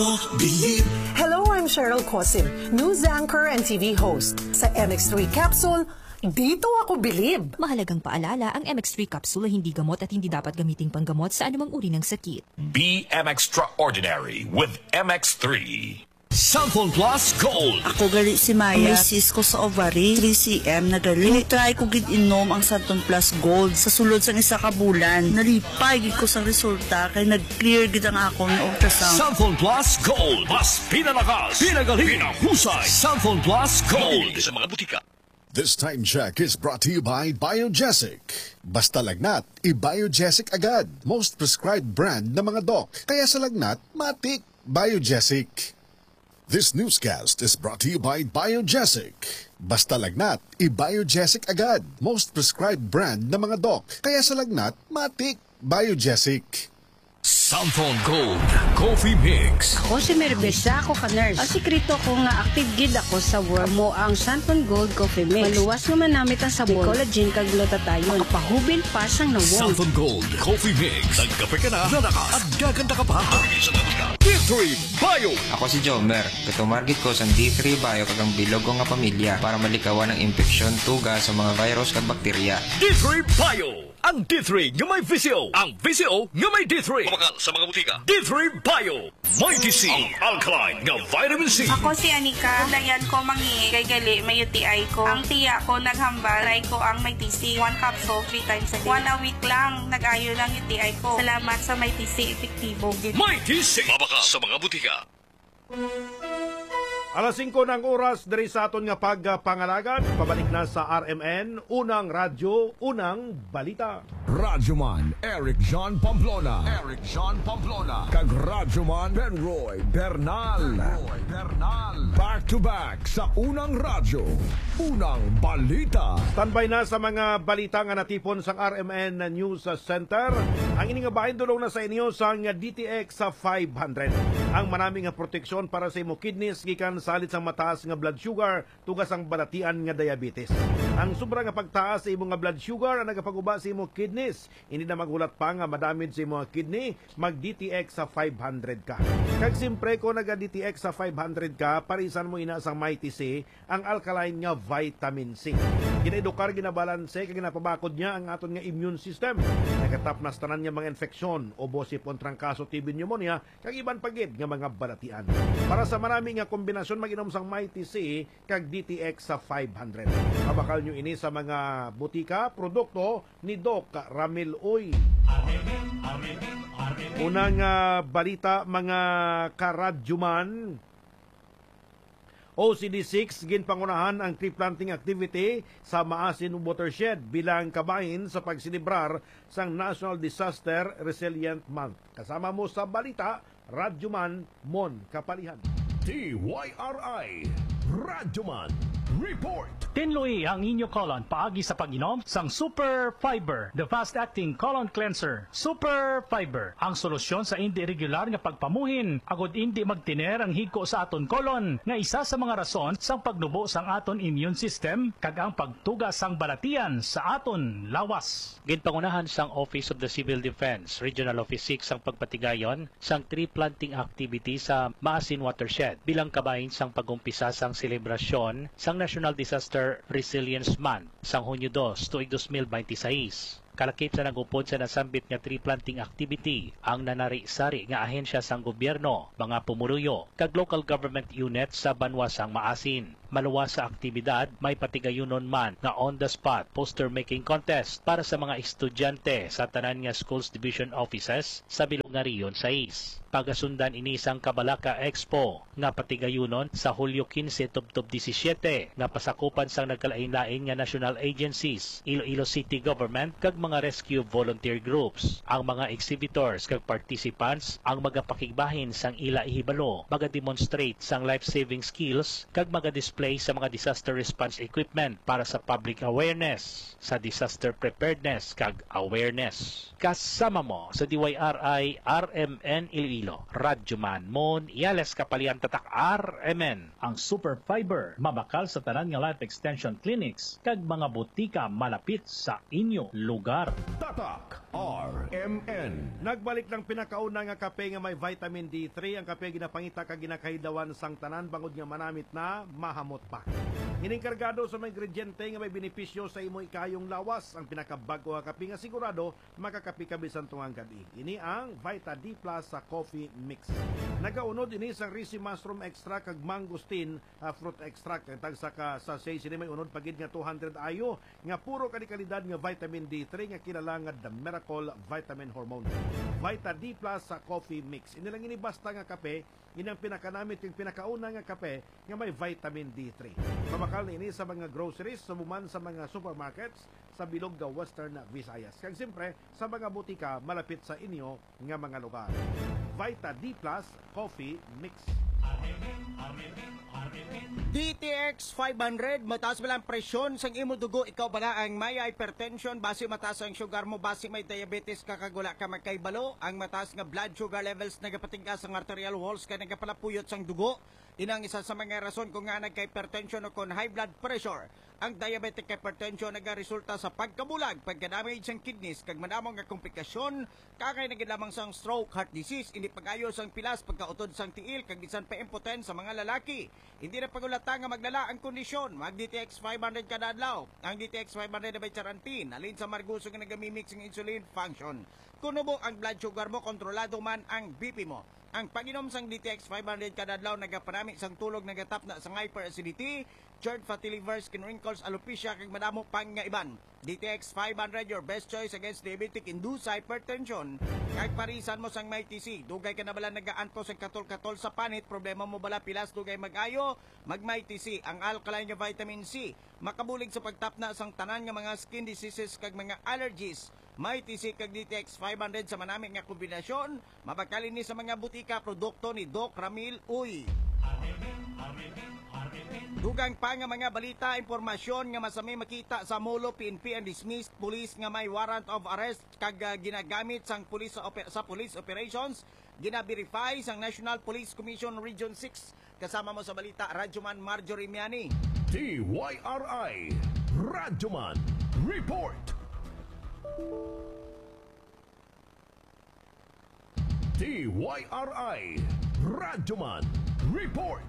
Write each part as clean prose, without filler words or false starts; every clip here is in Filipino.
Believe. Hello, I'm Cheryl Cosim, news anchor and TV host. Sa MX3 Capsule, dito ako bilib. Mahalagang paalala, ang MX3 capsule ay hindi gamot at hindi dapat gamiting panggamot sa anumang uri ng sakit. Be extraordinary with MX3. Cellphone Plus Gold. Ako gali si Maya. May cyst ko sa ovary, 3cm na gali. Try ko gid inom ang Cellphone Plus Gold sa sulod sang isa ka bulan. Nalipay gid ko sa resulta kay nag-clear gid ang akong ultrasound. Cellphone Plus Gold. Mas pinalakas, pinagaling, pinahusay. Cellphone Plus Gold. Sa mga butika. This time check is brought to you by Biogesic. Basta lagnat, i-Biogesic agad. Most prescribed brand ng mga doc. Kaya sa lagnat, matik. Biogesic. This newscast is brought to you by Biogesic. Basta lagnat, i-Biogesic agad. Most prescribed brand ng mga doc. Kaya sa lagnat, matik. Biogesic. Cellphone Gold Coffee Mix. Ako si Merbesa, ako ka-nurse. Ang sikreto ko nga active gid ako sa world mo ang Cellphone Gold Coffee Mix. Maluwas naman namit ang sabon, collagen kag glutathione. Pahubil pa sang nawong. Cellphone Gold Coffee Mix. Nagkape ka na, nanakas, at gaganda ka pa. D3 Bio. Ako si Jomer. Katumargit ko sa D3 Bio kagang bilog ko nga pamilya para malikawan ng infeksyon, tuga sa mga virus kag bakterya. D3 Bio. Ang D3 nga may VCO. Ang VCO nga may D3. Kumakal sa mga butika. D3 Bio. May DC. Ang alkaline nga vitamin C. Ako si Anika. Dayan ko mangi. Kay gali may UTI ko. Ang tiya ko naghambal. Try ko ang may TC. 1 capsule 3 times a day. 1 a week lang. Nag-ayo lang UTI ko. Salamat sa may TC. Epektibo. May TC. Mabaka sa mga butika. Alas 5 ng oras dari sa aton nga pagpangalagan. Pabalik na sa RMN, Unang Radyo, Unang Balita. Radyoman Eric John Pamplona. Eric John Pamplona. Kag Radyoman Benroy Bernal. Back to back sa Unang Radyo, Unang Balita. Standby na sa mga balita nga natipon sa RMN News Center. Ang ining bahin dulong na sa inyo sa DTX sa 500. Ang manami nga proteksyon para sa imo kidneys gikan salit sa mataas nga blood sugar tugas ang balatian nga diabetes. Ang sobra nga pagtaas sa imo nga blood sugar ang nagapaguba sa imo kidneys. Hindi na magulat pa nga madamage sa imo kidney, mag DTX sa 500 ka. Kag simpre ko naga DTX sa 500 ka, parisan mo ina sa Mighty C ang alkaline nga vitamin C. Ginaedukar, ginabalanse, kag ginapabakod niya ang aton nga immune system. Nagatap na tanan nga mga infeksyon, obosipon, trangkaso, TB, pneumonia, kag iban pagid nga mga balatian. Para sa marami nga kombinasyon, mag-inom sang Mighty C kag DTX sa 500. Kabakal nyo ini sa mga butika, produkto ni Doc Ramil Uy. Unang balita mga karadyuman. OCD6 ginpangunahan ang tree planting activity sa Maasin Watershed bilang kabahin sa pagsilibrar sang National Disaster Resilient Month. Kasama mo sa balita, Radyoman Mon Kapalihan. TYRI Radyoman Report. Tinloy ang inyo colon paagi sa pag-inom sang Super Fiber, the fast-acting colon cleanser. Super Fiber, ang solusyon sa hindi regular nga pagpamuhin, agod hindi magtiner ang higko sa aton colon, nga isa sa mga rason sang pagnubo sang aton immune system, kag ang pagtugas sang balatian sa aton lawas. Ginpangunahan sang Office of the Civil Defense, Regional Office 6 sang pagpatigayon sang tree planting activity sa Maasin Watershed bilang kabahin sang pagumpisa sang selebrasyon sang National Disaster Resilience Month sang Hunyo 2, tuig 2026. Kalakip sa nagupod sa nasambit nga tree planting activity ang nanari-sari nga ahensya sang gobyerno, mga pumuruyo, kag local government unit sa Banwasang Maasin. Maluwas sa aktibidad, may patigayunon man nga on-the-spot poster-making contest para sa mga estudyante sa tanan nga schools division offices sa bilog nga riyon 6. Pagasundan inisang Kabalaka Expo nga patigayunon sa Hulyo 15 tubtob 17 nga pasakupan sang nagkalain-lain nga national agencies, Iloilo City Government kag mga rescue volunteer groups. Ang mga exhibitors kag participants ang magapakigbahin sang ila ihibalo, magademonstrate sang life-saving skills kag magadisplay sa mga disaster response equipment para sa public awareness, sa disaster preparedness kag awareness. Kasama mo sa DYRI RMN Iloilo, Radyoman Mon Iales Kapalian Tatak RMN. Ang Super Fiber mabakal sa tanan nga life extension clinics kag mga butika malapit sa inyo lugar. lugar. Tatak RMN. Nagbalik ng pinakauna nga kape nga may vitamin D3. Ang kape ginapangita kag ginakahidawan sang tanan bangod nga manamit na mahamot pa. Ininkargado sa mga ingrediente nga may benepisyo sa imo ikayong lawas. Ang pinakabago nga kape nga sigurado makakapi ka bisan tungang gabi. Ini ang Vita D Plus sa coffee mix. Nagaunod ini sa Risi Mushroom Extract kag Mangosteen fruit extract. Tagsa ka sa say sini may unod pagid nga 200 ayo nga puro kanikalidad nga vitamin D3 nga kilala nga the Miracle Vitamin Hormone. Vita D Plus sa coffee mix. Ini lang ini basta nga kape, inang pinakanamit yung pinakauna nga kape nga may vitamin D3. Mabakal na ini sa mga groceries, sa buman sa mga supermarkets, sa bilog ga Western Visayas. Kag siyempre, sa mga butika malapit sa inyo nga mga lugar. Vita D Plus Coffee Mix. DTX 500, mataas ba lang presyon sang imo dugo, ikaw ba ang may hypertension, base mataas ang sugar mo, base may diabetes ka kagula ka magkaibalo, ang mataas nga blood sugar levels nagapatingka sang arterial walls ka nagapalapuyot sang dugo, inang isa sa mga rason kung nga nagka-hypertension o kung high blood pressure. Ang diabetic hypertension nagaresulta sa pagkabulag, pagka-damage sang kidneys, kag manamong nga komplikasyon, kakay nagidlamang sang stroke, heart disease, hindi pag-ayos sang pilas, pagkautod sang tiil, kag bisan pa impotent sa mga lalaki. Hindi na pagulata nga maglala ang kondisyon. Mag DTX 500 kada adlaw. Ang DTX 500 na may charantin, alin sa marguso nga nagamimix ng insulin function. Kuno mo ang blood sugar mo, kontrolado man ang BP mo. Ang pag-inom sang DTX 500 kada adlaw nagapanami sang tulog nagatap na sang hyperacidity, churd, fatty liver, skin wrinkles, alopecia kag madamo pang nga iban. DTX 500 your best choice against diabetic-induced hypertension. Kag parisan mo sang may TC, dugay ka na bala nagaantos ang katol-katol sa panit, problema mo bala pilas dugay mag-ayo, mag-may TC ang alkaline nga vitamin C, makabulig sa pagtapna sang tanan nga mga skin diseases kag mga allergies. May TC kag DTX 500 sa manami nga kombinasyon, mabakalin ni sa mga butika produkto ni Doc Ramil Uy. Dugang pa nga mga balita, impormasyon nga masami makita sa Molo, PNP and dismissed police nga may warrant of arrest kag ginagamit sang police sa police operations, gina-verify sang National Police Commission Region 6. Kasama mo sa balita, Radyoman Marjorie Miani. TYRI Radyoman Report. TYRI Radyoman Report.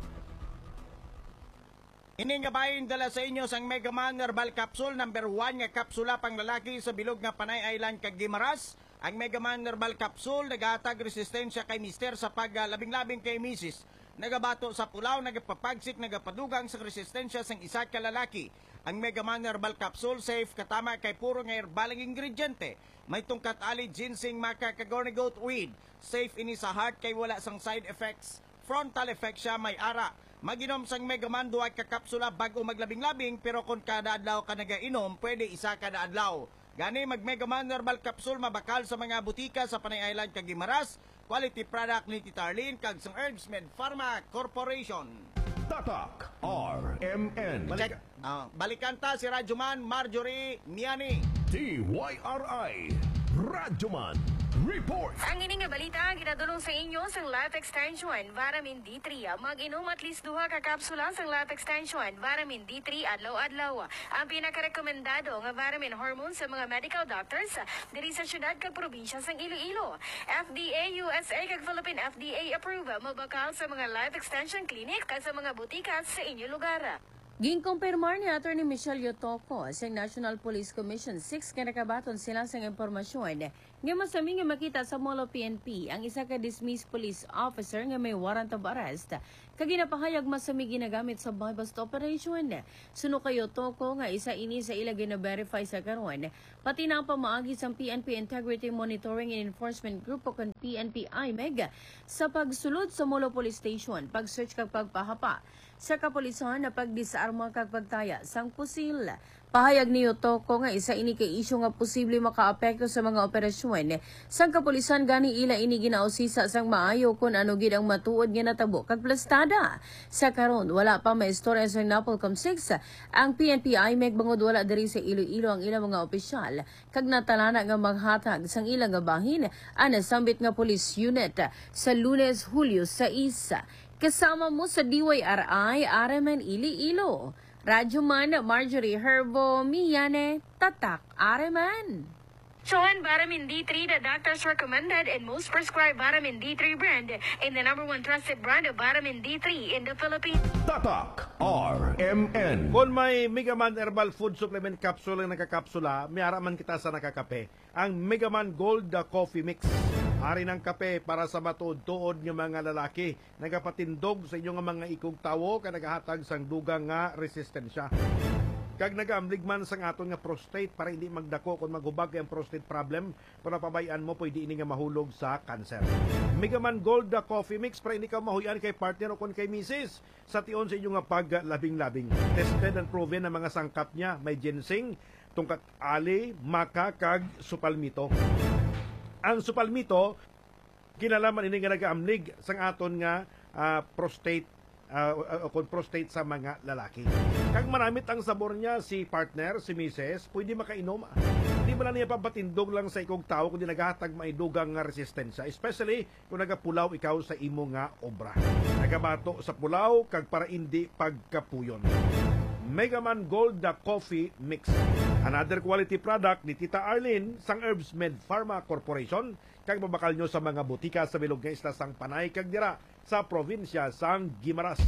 Ini nga bayin dala sa inyo sang Mega Man Herbal Capsule number 1 nga kapsula pang lalaki sa bilog nga Panay Island kag Guimaras. Ang Mega Man Herbal Capsule nagahatag resistensya kay mister sa paglabing-labing kay misis. Nagabato sa pulaw, nagapapagsik, nagapadugang sa resistensya sang isa ka lalaki. Ang Mega Man Herbal Capsule safe katama kay puro nga herbaling ingrediente. May tungkat ali, ginseng, maca, kagorni goat weed. Safe ini sa heart kay wala sang side effects. Frontal effect siya may ara. Maginom sang Mega Man duwa ka kapsula bago maglabing-labing, pero kung kada adlaw ka nagainom, pwede isa kada adlaw. Gani mag Mega Man Herbal Capsule mabakal sa mga butika sa Panay Island kag Guimaras. Quality product ni Titarlin kag sang Herbsmed Pharma Corporation. Tatak RMN. Balikan ta si Radyoman Marjorie Miani. TYRI Radyoman Report. Ang ini nga balita ginadulong sa inyo sang Life Extension Vitamin D3. Mag-inom at least 2 ka kapsula sang Life Extension Vitamin D3 adlaw-adlaw. Ang pinakarekomendado nga vitamin hormone sa mga medical doctors diri sa syudad kag probinsya sang Iloilo. FDA USA kag Philippine FDA approve mabakal sa mga Life Extension Clinic kag sa mga butika sa inyong lugar. Ginkumpirmar ni Atty. Michelle Yotoco sa National Police Commission 6 nga nakabaton sila sa impormasyon nga masami nga makita sa Molo PNP ang isa ka dismissed police officer nga may warrant of arrest kag ginapahayag masami ginagamit sa buy-bust operation. Suno kay Yotoco nga isa ini sa ila gina-verify sa karon pati na ang pamaagi sa PNP Integrity Monitoring and Enforcement Group o kan PNP IMEG sa pagsulod sa Molo Police Station, pag-search kag pagpahapa sa kapulisan na pagdisarma kag pagtaya sang pusil. Pahayag ni Yotoco nga isa ini kay isyu nga posible makaapekto sa mga operasyon sang kapulisan gani ila ini ginausisa sang maayo kun ano gid ang matuod nga natabo kag plastada. Sa karon wala pa maistorya sa Napolcom 6 ang PNP IMEG bangod wala diri sa Iloilo ang ilang mga opisyal kag natalana nga maghatag sang ilang nga bahin ana sambit nga police unit sa Lunes, Hulyo 6. Kasama mo sa DYRI RMN Iloilo, Radyoman Marjorie Herbo Miyane, Tatak Areman. Joan Vitamin D3, the doctor's recommended and most prescribed Vitamin D3 brand, and the #1 trusted brand of Vitamin D3 in the Philippines. Tatak RMN. Kung may Megaman Herbal Food Supplement Capsule na nakakapsula, may araman kita sa nakakape. Ang Megaman Gold Coffee Mix. Ari ng kape para sa matuod-tuod ng mga lalaki. Nagapatindog sa inyong mga ikog tawo ka nagahatag sang dugang nga resistensya. Kag nagaamlig man sang aton nga prostate para hindi magdako kung maghubag ang prostate problem, kung napabayaan mo pwede ini nga mahulog sa cancer. Megaman Gold Coffee Mix para hindi ka mahuyan kay partner o kung kay misis sa tion sa inyong nga paglabing-labing. Tested and proven ang mga sangkap niya. May ginseng, tungkat ali, maca, kag supalmito. Ang supalmito, kinalaman ini nga nagaamlig sang aton nga prostate prostate sa mga lalaki. Kag maramit ang sabor niya, si partner, si misis, pwede makainom. Hindi ba na niya pabatindog lang sa ikog tao kundi naghatag maidugang nga resistensya, especially kung nagapulaw ikaw sa imo nga obra. Nagabato sa pulaw kag para hindi pagkapuyon. Megaman Gold Coffee Mix. Another quality product ni Tita Arlene sang Herbs Med Pharma Corporation. Kag mabakal nyo sa mga butika sa bilog nga isla sang Panay kag dira sa probinsya sang Guimaras.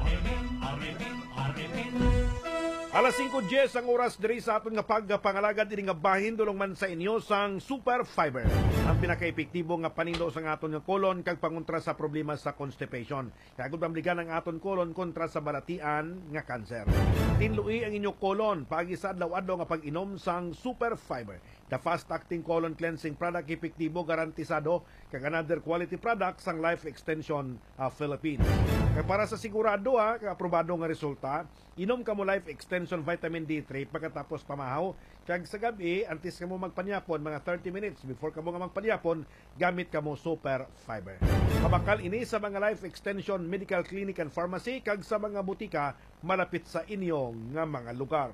Alas 5:10 ang oras diri sa aton nga pagpangalagad ini nga bahin dulong man sa inyo sang Super Fiber. Ang pinaka-epektibo nga panindo sang aton nga kolon kag pangontra sa problema sa constipation. Kag pamligan ang aton kolon kontra sa balatian nga kanser. Tinlui ang inyong kolon paagi sa adlaw-adlaw nga pag-inom sang Super Fiber. The fast-acting colon cleansing product, epektibo, garantisado, kag another quality product sang Life Extension Philippines. Kaya para sa sigurado aprobado nga resulta, inom ka mo Life Extension Vitamin D3 pagkatapos pamahaw, kag sa gabi, antes ka mo magpanyapon, mga 30 minutes before ka mo nga magpanyapon, gamit ka mo Super Fiber. Mabakal ini sa mga Life Extension Medical Clinic and Pharmacy, kag sa mga butika malapit sa inyo nga mga lugar.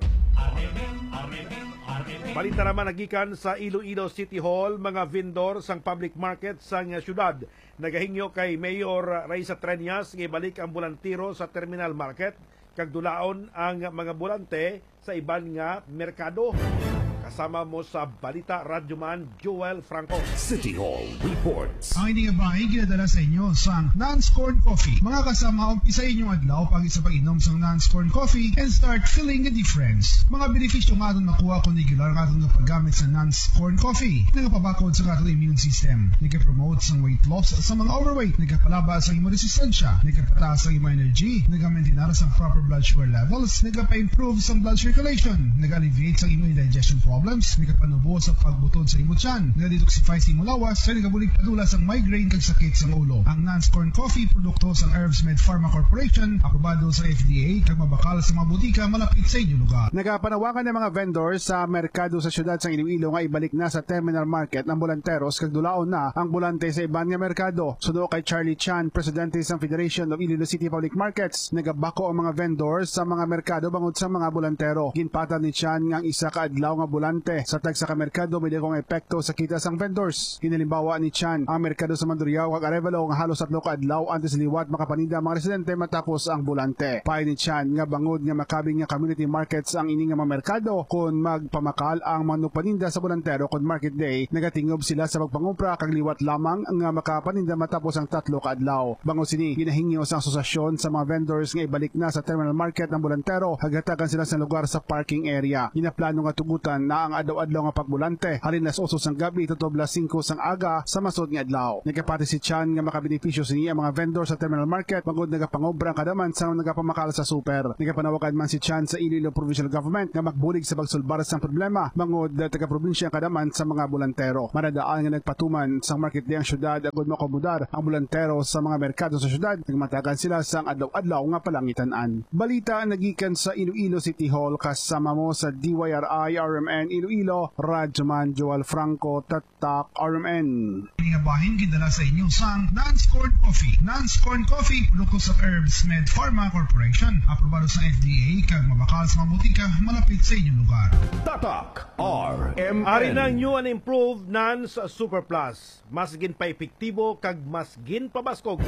Balita naman nagikan sa Iloilo City Hall, mga vendor sang public market sang syudad. Nagahingyo kay Mayor Raisa Treñas nga ibalik ang bulantiro sa terminal market kag dulaon ang mga bulante sa iban nga merkado. Kasama mo sa Balita Radyoman Joel Franco. City Hall reports. Ang hindi nga bahay ginadala sa inyo sa Non-Scorn Coffee. Mga kasama, umpisa inyong adlaw pag sa pag-inom sa Non-Scorn Coffee and start feeling the difference. Mga benepisyo nga itong nakuha kung regular nga itong paggamit sa Non-Scorn Coffee. Nagapabakod sa katong immune system. Nagka-promote sa weight loss sa mga overweight. Nagkapalaba sa imo resistensya. Nagkapataas sa imo energy. Nagka-maintinara sa proper blood sugar levels. Nagka-improve sa blood circulation. Nag-alleviate sa imo indigestion problems, nagapanubo sa pagbutod sa imo tiyan, nag-detoxify sa imo lawas, sa nagabulig padula sa migraine kag sakit sa ulo. Ang Non-Scorn Coffee, produkto sa Herbs Med Pharma Corporation, aprobado sa FDA, kag mabakal sa mga butika malapit sa inyong lugar. Nagapanawakan ng mga vendors sa merkado sa syudad sa Iloilo nga ibalik na sa terminal market ang bulanteros kag dulaon na ang bulante sa iban nga merkado. Suno kay Charlie Chan, presidente sa Federation of Iloilo City Public Markets, nagabako ang mga vendors sa mga merkado bangod sa mga bulantero. Ginpatan ni Chan nga ang isa ka adlaw nga bulante sa tagsa ka merkado may dakong epekto sa kita sang vendors. Kinalimbawa ni Chan ang merkado sa Mandurriao kag Arevalo nga halos 3 ka adlaw antes liwat makapaninda ang mga residente matapos ang bulante. Pay ni Chan nga bangod nga makabing nga community markets ang ini nga mga merkado kun magpamakal ang mga paninda sa bulantero kun market day, nagatingob sila sa pagpangumpra kag liwat lamang nga makapaninda matapos ang 3 ka adlaw. Bangod sini ginahingyo sa asosasyon sa mga vendors nga ibalik na sa terminal market ng bulantero hagatagan sila sa lugar sa parking area. Ginaplano nga tugutan na ang adlaw-adlaw nga pagbulante halin las 8 sang gabi tutob las 5 sang aga sa masod nga adlaw. Nagapati si Chan nga makabenepisyo sa niya mga vendor sa terminal market bangod nagapangobra kadaman sa nagapamakal sa super. Nagapanawagan man si Chan sa Iloilo Provincial Government nga magbulig sa pagsulbar sa problema bangod taga-probinsya kadaman sa mga bulantero. Manadaan nga nagpatuman sa market day ang syudad agud makomodar ang bulantero sa mga merkado sa syudad nagmatagan sila sang adlaw-adlaw nga palangitan-an. Balita nagikan sa Iloilo City Hall kasama mo sa DYRI RMN Iloilo, Radyoman Joel Franco, Tatak RMN. Ini nga bahin gidala sa inyo sa Non-Scorn Coffee. Non-Scorn Coffee, produkto sa Herbs Med Pharma Corporation, aprobado sa FDA kag mabakal sa mga butika malapit sa inyong lugar. Tatak RMN. Ari na new and improved Nans Super Plus. Mas gin pa epektibo kag mas gin pabaskog.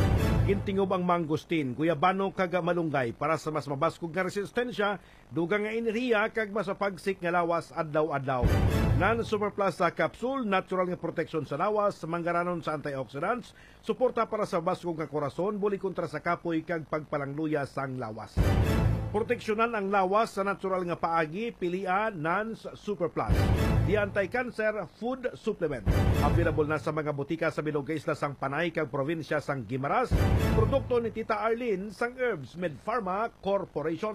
Gintingob ang mangustin, guyabano kag malunggay para sa mas mabaskog nga resistensya, dugang nga enerhiya kag masapagsik nga lawas adlaw-adlaw. Non-Superplus sa capsule, natural nga protection sa lawas, manggaranon sa antioxidants, suporta para sa baskog nga korason, buli kontra sa kapoy kag pagpalangluya sang lawas. Proteksyonan ang lawas sa natural nga paagi, pilian Non-Superplus. The anti-cancer food supplement. Available na sa mga butika sa Bilog Isla sang Panay kag probinsya sang Guimaras. Produkto ni Tita Arlene sang Herbs Med Pharma Corporation.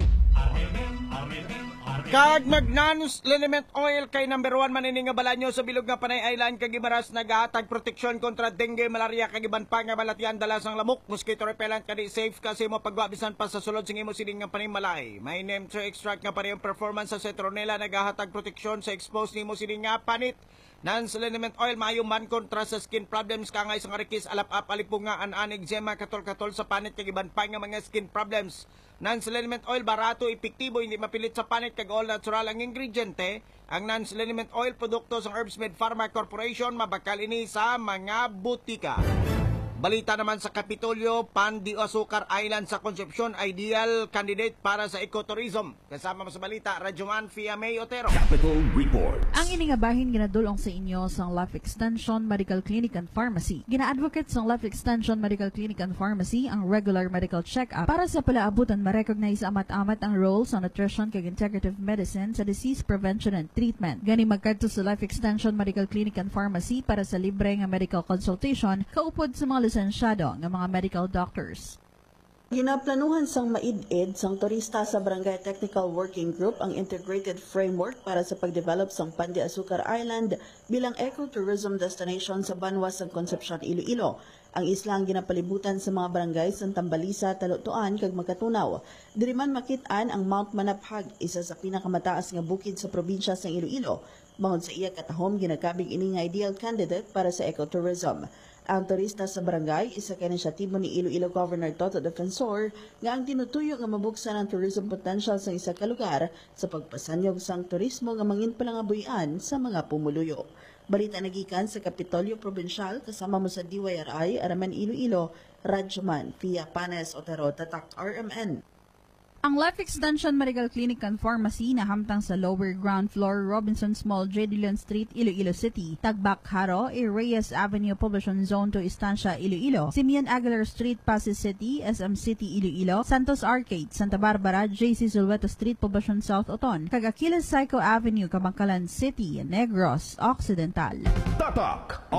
Kag Magnanus Liniment Oil kay number 1 manini nga balanyo sa Bilog nga Panay Island kag Guimaras nagahatag proteksyon kontra dengue, malaria kag iban pa nga balatian dala sang lamok, mosquito repellent kadi safe kasi mo pagwabisan pa sa sulod sing imo sining nga panimbalay. May name to extract nga parehong performance sa citronella nagahatag proteksyon sa expose nimo sining nga panit. Non-Liniment Oil maayo man kontra sa skin problems kangay sa ngarikis, alap-ap, alipungaan, eczema, katol-katol sa panit kag iban pa nga mga skin problems. Non-Liniment Oil barato, epektibo, hindi mapilit sa panit kag all natural ang ingrediente. Ang Non-Liniment Oil produkto sa Herbs Med Pharma Corporation, mabakal ini sa mga butika. Balita naman sa Kapitolyo, Pan de Azúcar Island sa Concepcion, ideal candidate para sa ecotourism. Kasama mo sa balita, Radyoman Fiamay Otero. Capital Report. Ang iningabahin ginadulong sa inyo sa Life Extension Medical Clinic and Pharmacy. Gina-advocate sa Life Extension Medical Clinic and Pharmacy ang regular medical check-up para sa palaabutan ma-recognize amat-amat ang role sa nutrition kag integrative medicine sa disease prevention and treatment. Gani magkadto sa Life Extension Medical Clinic and Pharmacy para sa libre nga medical consultation kaupod sa mga lisensyado ng mga medical doctors. Ginaplanuhan sang maid-ed sang turista sa Barangay Technical Working Group ang integrated framework para sa pagdevelop sang Pan de Azúcar Island bilang ecotourism destination sa Banwa sang Concepcion, Iloilo. Ang isla ang ginapalibutan sa mga barangay sa Tambalisa, Talutuan kag Magkatunaw. Diri man makit-an ang Mount Manaphag, isa sa pinakamataas nga bukid sa probinsya sang Iloilo. Bangod sa iya katahom, ginakabig ini nga ideal candidate para sa ecotourism. Ang turista sa barangay, isa ka inisyatibo ni Iloilo Governor Toto Defensor nga ang tinutuyo nga mabuksan ang tourism potential sa isa ka lugar sa pagpasanyog sang turismo nga mangin palangabuyan sa mga pumuluyo. Balita nagikan sa Kapitolyo Provincial kasama mo sa DYRI, Araman Iloilo, Radyoman, Pia Panes, Otero, Tatak, RMN. Ang Life Extension Medical Clinic and Pharmacy na hamtang sa lower ground floor, Robinson's Mall, J. Dillon Street, Iloilo City, Tagbak Haro, Reyes Avenue, Poblacion Zone 2, Estancia, Iloilo, Simeon Aguilar Street, Pasig City, SM City, Iloilo, Santos Arcade, Santa Barbara, JC Zulweta Street, Poblacion South, Oton, kag Aquiles Psycho Avenue, Kabangkalan City, Negros Occidental. Tatak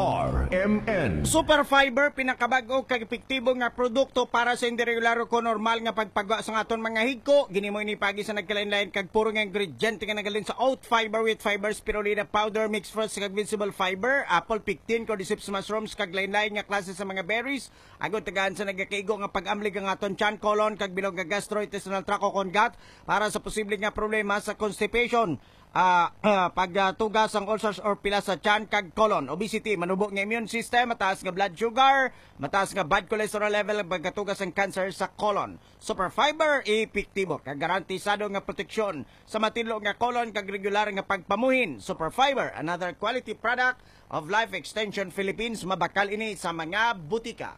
RMN. Super Fiber, pinakabago kag epektibo nga produkto para sa indiregular ko normal nga pagpagwa sa aton mga higko. Ginimo ini pagi sa nagkalain-lain kag puro nga ingrediente nga nagalin sa oat fiber with fiber spirulina powder mixed fruits kag vegetable fiber, apple pectin, cordyceps mushrooms kag lain-lain nga klase sa mga berries. Agod tagahan sa nagakaigo nga pag-amlig ang aton tiyan, colon kag bilog nga gastrointestinal tract o gut para sa posible nga problema sa constipation. Pagtugas ang ulcers or pila sa tiyan kag colon, obesity, manubo nga immune system, mataas nga blood sugar, mataas nga bad cholesterol level, pagkatugas ang cancer sa colon. Super Fiber, epektibo kag garantisado nga proteksyon sa matilo nga colon kag regular nga pagpamuhin. Super Fiber, another quality product of Life Extension Philippines, mabakal ini sa mga butika.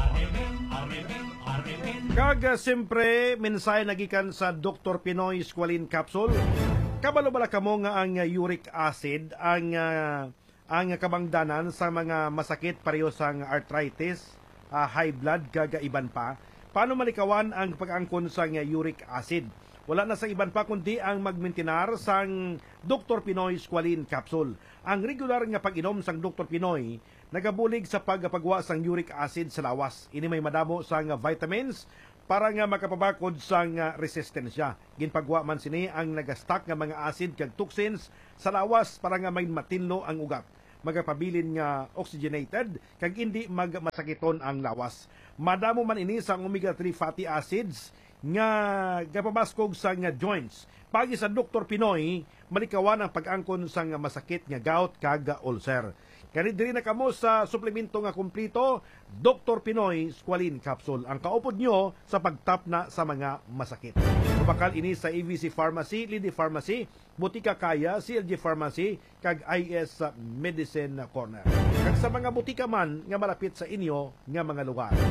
Kag siyempre, mensahe nagikan sa Dr. Pinoy Squalene Capsule. Kabalo bala kamo nga ang uric acid ang kabangdanan sa mga masakit pareho sang arthritis, high blood kag iban pa. Paano malikawan ang pag-angkon sa uric acid? Wala na sa iban pa kundi ang magmintinar sang Dr. Pinoy Squalene Capsule. Ang regular nga pag-inom sang Dr. Pinoy nagabulig sa pagpagwa sang uric acid sa lawas. Ini may madamo sang vitamins para nga makapabakod sang resistensya. Ginpagwa man sini ang nagastak nga mga acid kag toxins sa lawas para nga may matinlo ang ugat. Magapabilin nga oxygenated kag hindi magmasakiton ang lawas. Madamo man ini sang omega-3 fatty acids nga gapabaskog sang joints. Pagi sa Dr. Pinoy, malikawan ang pag-angkon sang masakit nga gout kag ulcer. Kani diri na kamo sa suplemento nga kumplito, Dr. Pinoy Squalene Capsule. Ang kaupod nyo sa pagtap na sa mga masakit. Mabakal ini sa AVC Pharmacy, Lidi Pharmacy, Butika Kaya, CLG Pharmacy, kag IS Medicine Corner. Kag sa mga butika man nga malapit sa inyo nga mga lugar.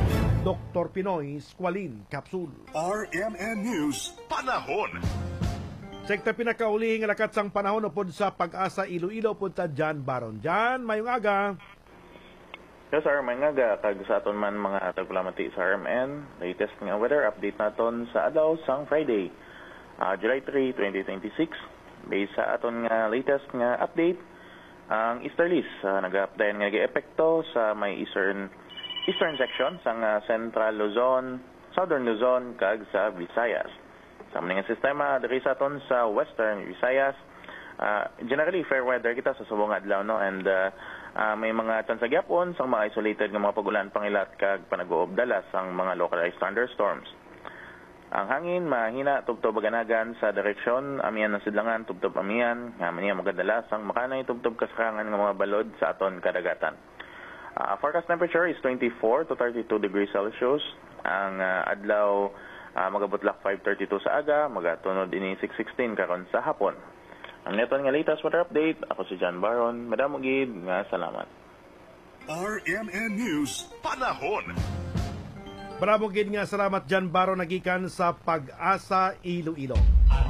Dr. Pinoy Squalene Capsule. RMN News Panahon. Sekta pinakauli nga lakat sang panahon upod sa Pag-asa Iloilo upod ta Jan Baron. Jan, mayong aga. Yes, sir, may nga kag sa aton man mga tagpulamati sa RMN. Latest nga weather update naton sa adlaw sang Friday, July 3, 2026. Based sa aton nga latest nga update, ang easterlies nag-update nga gi-epekto sa may eastern section sang Central Luzon, Southern Luzon kag sa Visayas. Sa mga sistema diri sa aton sa Western Visayas, generally fair weather kita sa subong adlaw, no, and may mga tansagyapon sang mga isolated nga mga pagulan pangilat kag panag-uob dalas ang mga localized thunderstorms. Ang hangin mahina tubtob baganagan sa direksyon amihan ng sidlangan tubtob amihan nga maniya magadalas ang makanay tubtob kasakangan nga mga balod sa aton kadagatan. Forecast temperature is 24 to 32 degrees Celsius. Ang adlaw magabutlak 5:32 sa aga, magatunod ini 6:16 karon sa hapon. Ang neton nga latest weather update, ako si Jan Baron. Madamo gid nga salamat. RMN News Panahon. Bravo gid nga salamat Jan Baron nagikan sa Pag-asa Iloilo.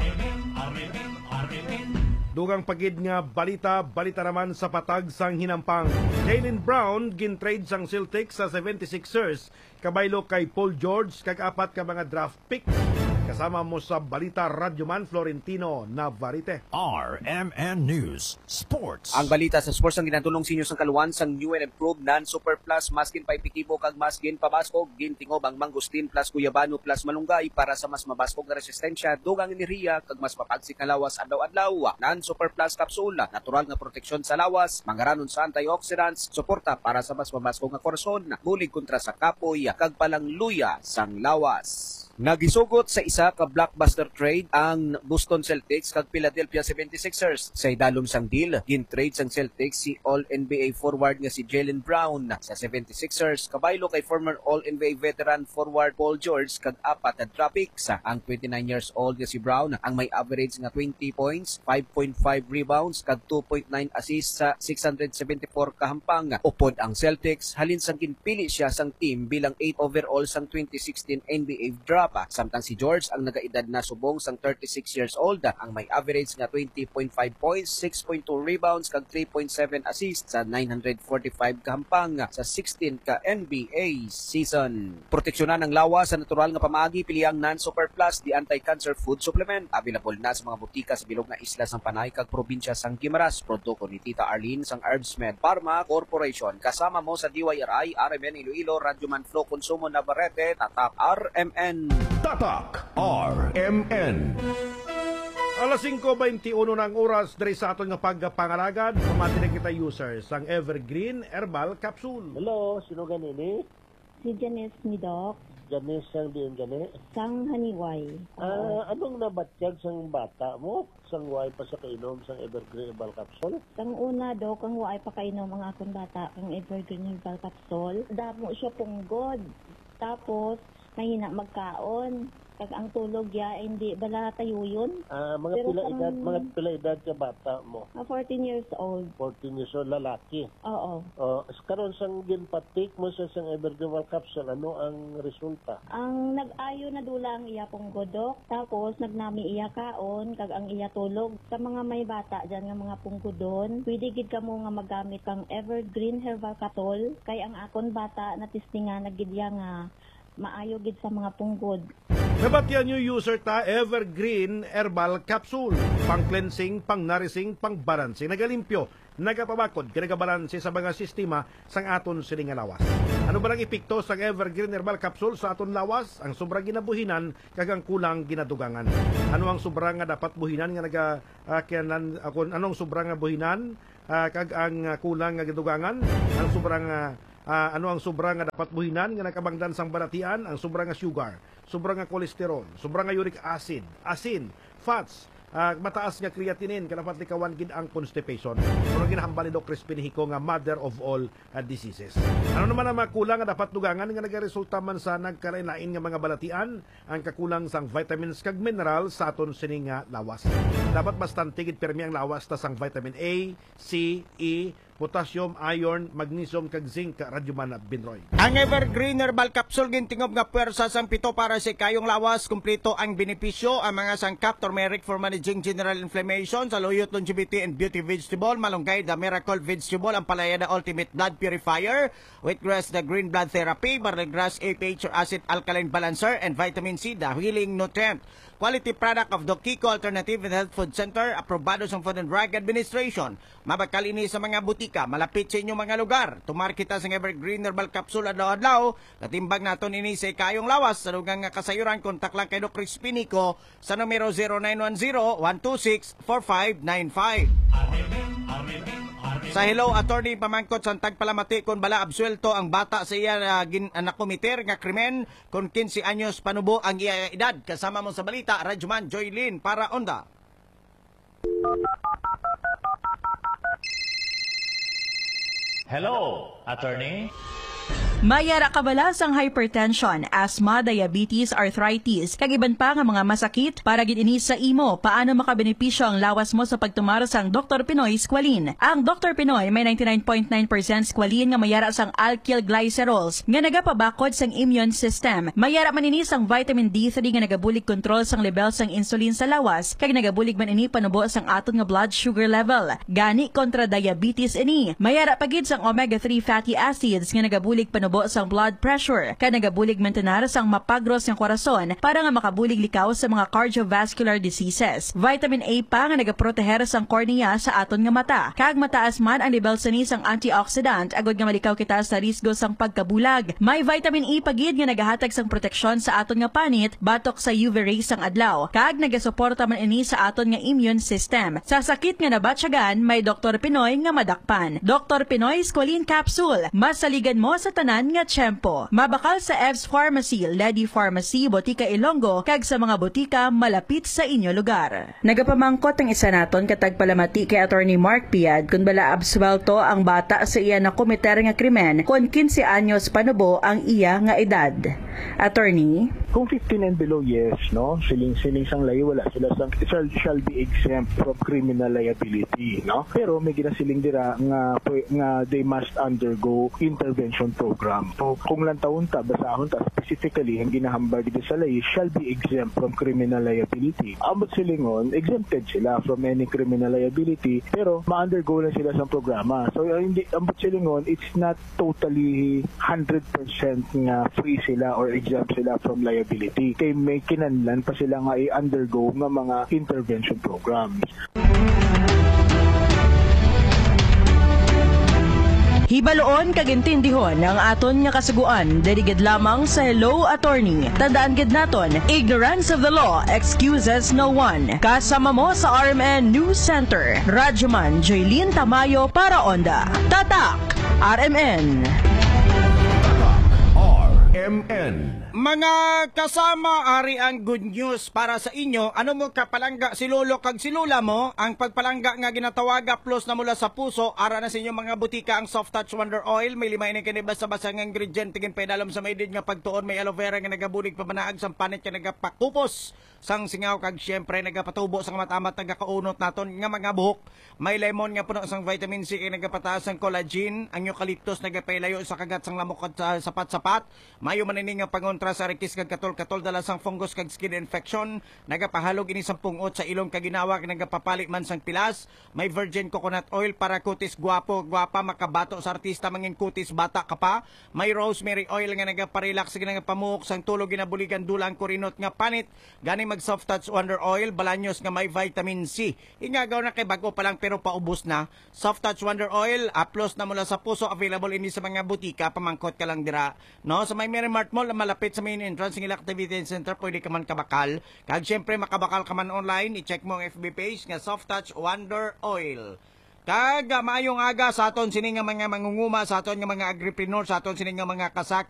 Dugang pagid nga balita naman sa patag sang hinampang. Jaylen Brown gintrade sang Celtics sa 76ers kabaylo kay Paul George kag apat ka mga draft picks. Kasama mo sa balita Radyoman Florentino Navarrete. RMN News Sports. Ang balita sa sports ang ginatulong sinyo sa kaluan sang new and improved non-super plus maskin pa ipikibo kag maskin pabaskog gintingob ang mangustin plus guyabano plus malunggay para sa mas mabaskog nga resistensya dugang enerhiya kag mas mapagsik nga lawas adlaw-adlaw. Non-super plus kapsula, natural nga proteksyon sa lawas, mangaranon sa antioxidants, suporta para sa mas mabaskog nga korsyon, bulig kontra sa kapoy kag palangluya sang lawas. Nagisugot sa isa ka blockbuster trade ang Boston Celtics kag Philadelphia 76ers. Sa idalom sang deal, gin-trade sang Celtics si All-NBA forward nga si Jaylen Brown sa 76ers kabaylo kay former All-NBA veteran forward Paul George kag apat na draft picks. Ang 29 years old nga si Brown ang may average nga 20 points, 5.5 rebounds kag 2.9 assists sa 674 kahampang. Upod ang Celtics halin sang ginpili siya sang team bilang 8 overall sang 2016 NBA draft. Samtang si George ang nagaedad na subong sang 36 years old ang may average nga 20.5 points, 6.2 rebounds kag 3.7 assists sa 945 kahampang sa 16 ka NBA season. Proteksyonan ang lawas sa natural nga pamaagi pili ang non-super plus di anti-cancer food supplement. Available na sa mga butika sa bilog na isla sang Panay kag probinsya sang Guimaras. Produkto ni Tita Arlene sang Herbsmed Pharma Corporation. Kasama mo sa DYRI, RMN Iloilo, Radyoman Flow Consumo Navarrete, Tatak RMN. Tatak RMN. Alas 5:21 ng oras diri sa aton nga pagpangalagad. Pamati kita users ang Evergreen Herbal Capsule. Hello, sino ganini? Si Janice ni Doc. Janice sang diyan gani? Sang haniway. Anong nabatyag sang bata mo? Sang way pa sa kainom sang Evergreen Herbal Capsule? Sang una, Doc, ang way pa kainom ang akong bata ang Evergreen Herbal Capsule. Damo siya punggod. Tapos, mahina magkaon. Kag ang tulog ya hindi bala tayo yun. Mga pila edad ka bata mo? 14 years old. 14 years old, lalaki? Oo. Karon sang ginpatik mo sa sang Evergreen Capsule, ano ang resulta? Ang nag-ayo na dula ang iya pong godok, tapos nagnami iya kaon, kag ang iya tulog. Sa mga may bata dyan nga mga punggudon, pwede gid ka mo nga magamit kang Evergreen Herbal Capsule, kay ang akon bata na tistinga nagidya nga maayo gid sa mga punggod. Nabatyan yung user ta Evergreen Herbal Capsule. Pang cleansing, pang nourishing, pang balancing. Nagalimpyo, nagapabakod, kinagabalansi sa mga sistema sang aton siling lawas. Ano ba ang epekto sa Evergreen Herbal Capsule sa aton lawas? Ang sobrang ginabuhinan kag ang kulang ginadugangan. Ano ang sobrang nga dapat buhinan nga anong sobrang nga buhinan kag ang kulang nga gidugangan? Ang sobrang ano ang sobra nga dapat buhinan nga nakabangdan sang balatian? Ang sobra nga sugar, sobra nga kolesterol, sobra nga uric acid, asin, fats, mataas nga creatinine, kanapat likawan gid ang constipation. Pero ginahambal ni Dr. Espinihiko nga mother of all diseases. Ano naman ang makulang nga dapat dugangan nga nagaresulta man sa nagkalain-lain nga mga balatian? Ang kakulang sang vitamins kag mineral sa aton sining nga lawas. Dapat bastante gid permi ang lawas ta sang vitamin A, C, E, potassium, iron, magnesium kag zinc Radyoman Binroy. Ang Evergreen Herbal Capsule gintingob nga puwersa sang pito para sa kayong lawas, kumpleto ang benepisyo, ang mga sangkap turmeric for managing general inflammation, sa loyot longevity and beauty vegetable, malunggay the miracle vegetable, ang palaya the ultimate blood purifier, wheatgrass the green blood therapy, barley grass APH or acid alkaline balancer, and vitamin C the healing nutrient. Quality product of the Kiko Alternative and Health Food Center, aprobado sa Food and Drug Administration. Mabakal ini sa mga butika, malapit sa inyong mga lugar. Tumarkita sa Evergreen Herbal Capsule adlaw-adlaw. Katimbang naton ini sa kayong lawas. Sa lugang nga kasayuran, kontak lang kay Doc Crispy Nico sa numero 0910-126-4595. Sa Hello Attorney pamangkot sa tagpalamati kung bala absuelto ang bata sa iya nakomiter nga krimen kung 15 anyos panubo ang iya edad. Kasama mo sa balita, Radyoman Joylyn para Onda. Hello, Attorney. Mayara kabala sang hypertension, asthma, diabetes, arthritis, kag iban pa nga mga masakit para gid ini sa imo. Paano makabenepisyo ang lawas mo sa pagtumaro sang Dr. Pinoy Squalene? Ang Dr. Pinoy may 99.9% squalene nga mayara sang alkyl glycerols nga nagapabakod sang immune system. Mayara man ini sang vitamin D3 nga nagabulig control sang level sang insulin sa lawas, kag nagabulig man ini panubo sang aton nga blood sugar level. Gani kontra diabetes ini. Mayara pagid sang omega-3 fatty acids nga nagabulig panubo sang blood pressure, kag nagabulig mantenar sang mapagros ng korason para nga makabulig likaw sa mga cardiovascular diseases. Vitamin A pa nga nagaproteher sang kornea sa aton nga mata, kag mataas man ang level sa ni sang antioxidant agod nga malikaw kita sa risgo sang pagkabulag. May vitamin E pagid nga nagahatag sang proteksyon sa aton nga panit batok sa UV rays sang adlaw, kag nagasuporta man ini sa aton nga immune system. Sa sakit nga nabatyagan, may Dr. Pinoy nga madakpan. Dr. Pinoy Squalene Capsule, masaligan mo sa tanan nga tiyempo. Mabakal sa Ev's Pharmacy, Lady Pharmacy, Botica Ilonggo, kag sa mga botika malapit sa inyo lugar. Nagapamangkot ang isa naton katag palamati kay Attorney Mark Piad kung bala absuelto ang bata sa iya na komiter nga krimen kung 15 anyos panubo ang iya nga edad. Attorney? Kung 15 and below, yes, no? Siling sang layo, wala sila shall be exempt from criminal liability, no? Pero may ginasiling dira nga they must undergo intervention program. So, kung lang taon ta, basahon ta, specifically, ang ginahambal dito sa layo shall be exempt from criminal liability. Ambot silingon, exempted sila from any criminal liability, pero ma-undergo lang sila sa programa. So, ambot silingon, it's not totally 100% nga free sila or exempt sila from liability. Kay may kinanlan pa sila nga i-undergo nga mga intervention programs. Hibaloon kagintindihon ang aton nga kasuguan dirigid lamang sa Hello Attorney. Tandaan gid naton, ignorance of the law excuses no one. Kasama mo sa RMN News Center, Radyoman Joylyn Tamayo para Onda. Tatak RMN. RMN. Mga kasama, ari ang good news para sa inyo. Ano mo kapalangga si lolo kag si lula mo? Ang pagpalangga nga ginatawaga plus na mula sa puso, ara na sa inyo mga butika ang Soft Touch Wonder Oil. May lima ini kini basa-basa nga ingredient tigin pedalom sa maidid nga pagtuon, may aloe vera nga nagabulig pamanaag sang panit nga nagapakupos sang singaw kag syempre nagapatubo sang matamat nagakaunot naton nga mga buhok. May lemon nga puno sang vitamin C kay nagapataas sang collagen. Ang eucalyptus nagapailayo sa kagat sang lamok at sapat-sapat. Mayo manini nga pangontra sa rikis kag katol-katol dala sang fungus kag skin infection. Nagapahalog ini sang pungot sa ilong kag ginawa kag nagapapali man sang pilas. May virgin coconut oil para kutis guwapo, gwapa makabato sa artista mangin kutis bata ka pa. May rosemary oil nga nagaparelax kag nagapamuhok sang tulog ginabuligan dulang kurinot nga panit. Gani mag Soft Touch Wonder Oil, balanyos nga may vitamin C. Ingagaw na kay bago pa lang pero paubos na. Soft Touch Wonder Oil, aplos na mula sa puso, available ini sa mga butika, pamangkot ka lang dira. No, sa may Merrimart Mall, malapit sa main entrance ng Activity Center, pwede ka man kabakal. Kag syempre makabakal ka man online, i-check mo ang FB page nga Soft Touch Wonder Oil. Kag maayong aga sa aton sining nga mga mangunguma, sa aton nga mga agripreneur, sa aton sining nga mga kasak